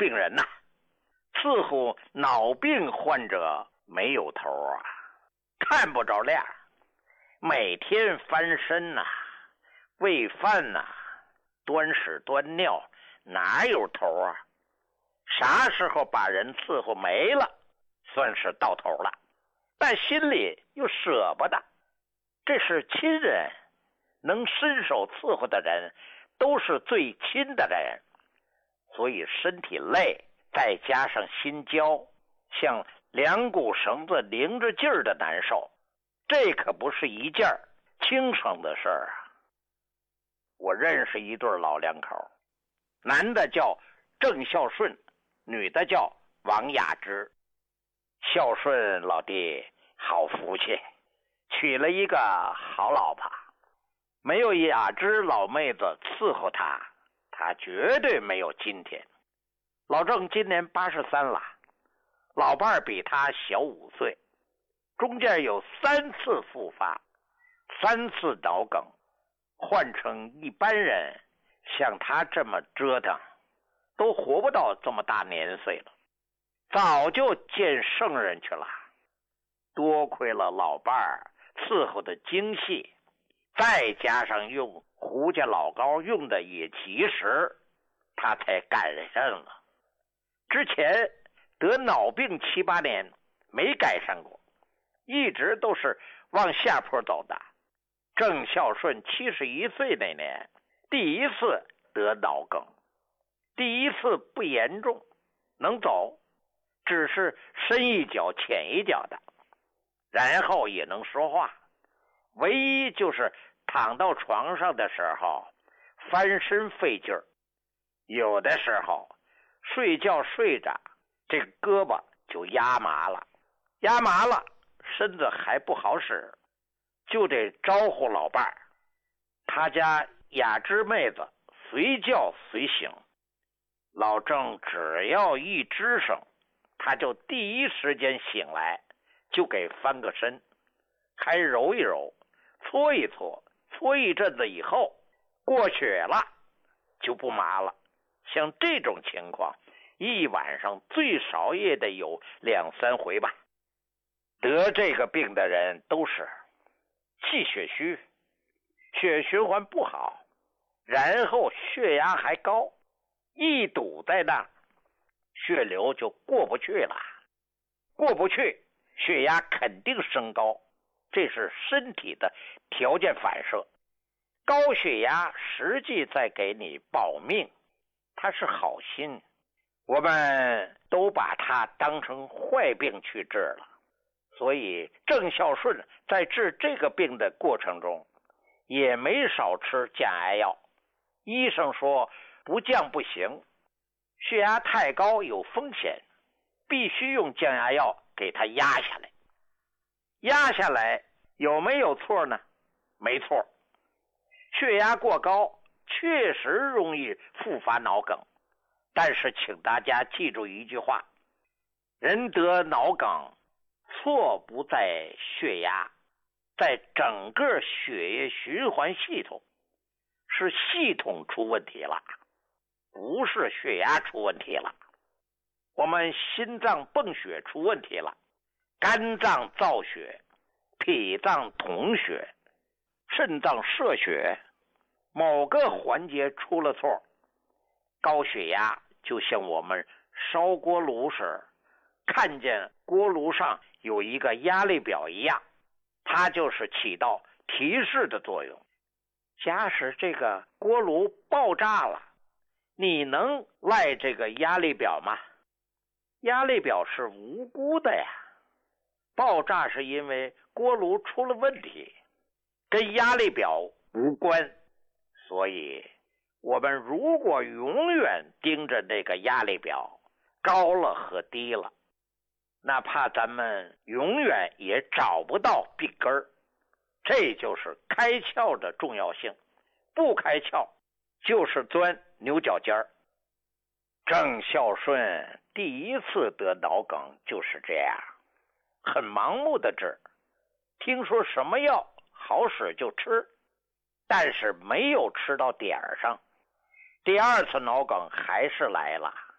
病人呐，似乎脑病患者没有头啊，看不着亮，每天翻身呐，喂饭呐，端屎端尿，哪有头啊？啥时候把人伺候没了，算是到头了，但心里又舍不得。这是亲人，能伸手伺候的人都是最亲的人，所以身体累，再加上心焦，像两股绳子拧着劲儿的难受，这可不是一件轻省的事儿啊。我认识一对老两口，男的叫郑孝顺，女的叫王雅芝。孝顺老弟好福气，娶了一个好老婆，没有雅芝老妹子伺候他，他绝对没有今天。老郑今年83了，老伴儿比他小5岁，中间有3次复发，3次脑梗，换成一般人像他这么折腾都活不到这么大年岁了，早就见圣人去了。多亏了老伴儿伺候的精细，再加上用胡家老高用的也及时，他才改善了。之前得脑病7、8年没改善过，一直都是往下坡走的。郑孝顺71岁那年第一次得脑梗，第一次不严重，能走，只是深一脚浅一脚的，然后也能说话，唯一就是躺到床上的时候翻身费劲儿，有的时候睡觉睡着这胳膊就压麻了，身子还不好使，就得招呼老伴儿。他家雅芝妹子随叫随醒，老郑只要一吱声，他就第一时间醒来，就给翻个身，还揉一揉，搓一搓，搓一阵子以后过血了就不麻了。像这种情况一晚上最少也得有2、3回吧。得这个病的人都是气血虚，血循环不好，然后血压还高，一堵在那，血流就过不去了，过不去，血压肯定升高，这是身体的条件反射。高血压实际在给你保命，它是好心，我们都把它当成坏病去治了。所以郑孝顺在治这个病的过程中也没少吃降压药，医生说不降不行，血压太高有风险，必须用降压药给它压下来。压下来有没有错呢？没错，血压过高确实容易复发脑梗，但是请大家记住一句话，人得脑梗错不在血压，在整个血液循环系统，是系统出问题了，不是血压出问题了。我们心脏泵血出问题了，肝脏造血，脾脏统血，肾脏摄血，某个环节出了错，高血压就像我们烧锅炉时看见锅炉上有一个压力表一样，它就是起到提示的作用。假使这个锅炉爆炸了，你能赖这个压力表吗？压力表是无辜的呀，爆炸是因为锅炉出了问题，跟压力表无关。所以我们如果永远盯着那个压力表高了和低了，哪怕咱们永远也找不到病根儿。这就是开窍的重要性，不开窍就是钻牛角尖儿。郑孝顺第一次得脑梗就是这样，很盲目的治，听说什么药好使就吃，但是没有吃到点儿上。第二次脑梗还是来了，